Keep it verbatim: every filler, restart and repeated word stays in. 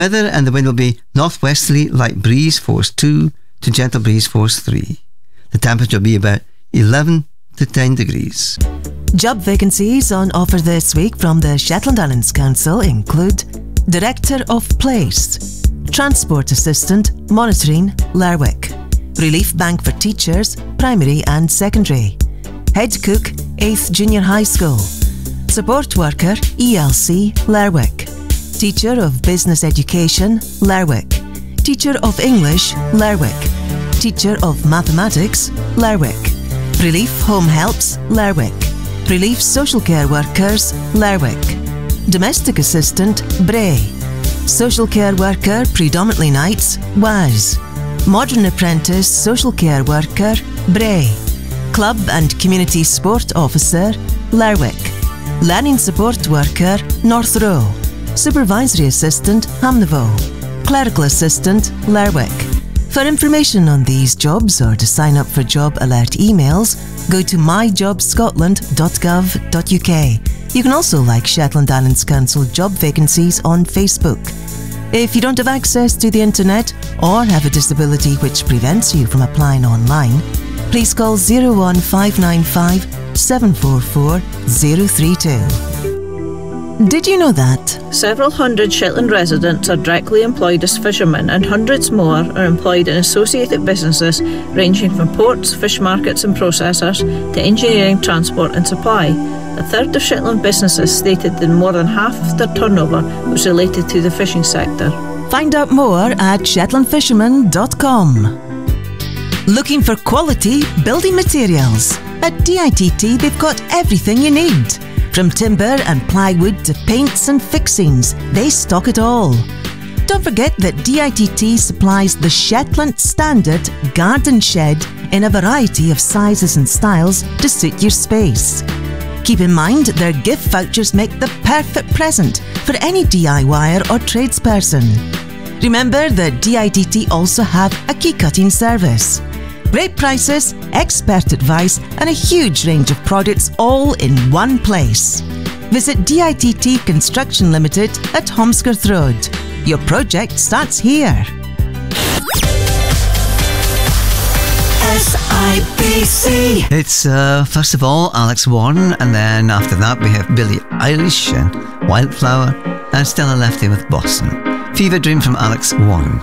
Weather and the wind will be northwesterly, light breeze force two to gentle breeze force three. The temperature will be about eleven to ten degrees. Job vacancies on offer this week from the Shetland Islands Council include Director of Place, Transport Assistant, Monitoring, Lerwick, Relief Bank for Teachers, Primary and Secondary, Head Cook, eighth Junior High School, Support Worker, E L C, Lerwick, Teacher of Business Education, Lerwick, Teacher of English, Lerwick, Teacher of Mathematics, Lerwick, Relief Home Helps, Lerwick, Relief Social Care Workers, Lerwick, Domestic Assistant, Bray, Social Care Worker, predominantly nights, W A S, Modern Apprentice Social Care Worker, Bray, Club and Community Sport Officer, Lerwick, Learning Support Worker, North Row, Supervisory Assistant, Hamnavoe, Clerical Assistant, Lerwick. For information on these jobs or to sign up for job alert emails, go to my job scotland dot gov dot U K. You can also like Shetland Islands Council job vacancies on Facebook. If you don't have access to the internet or have a disability which prevents you from applying online, please call zero one five nine five seven four four zero three two. Did you know that? Several hundred Shetland residents are directly employed as fishermen, and hundreds more are employed in associated businesses ranging from ports, fish markets and processors to engineering, transport and supply. A third of Shetland businesses stated that more than half of their turnover was related to the fishing sector. Find out more at shetland fishermen dot com. Looking for quality building materials? At D I T T they've got everything you need. From timber and plywood to paints and fixings, they stock it all. Don't forget that D I T T supplies the Shetland Standard Garden Shed in a variety of sizes and styles to suit your space. Keep in mind their gift vouchers make the perfect present for any DIYer or tradesperson. Remember that D I T T also have a key cutting service. Great prices, expert advice and a huge range of products all in one place. Visit D I T T Construction Limited at Holmskirth Road. Your project starts here. S I B C. It's uh, first of all Alex Warren, and then after that we have Billie Eilish and Wildflower, and Stella Lefty with Boston. Fever Dream from Alex Warren.